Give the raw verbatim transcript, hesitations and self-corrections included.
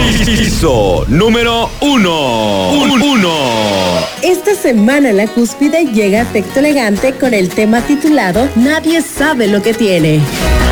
Piso número uno. Un, uno. Esta semana La Cúspide llega a Tecto Elegante con el tema titulado Nadie sabe lo que tiene.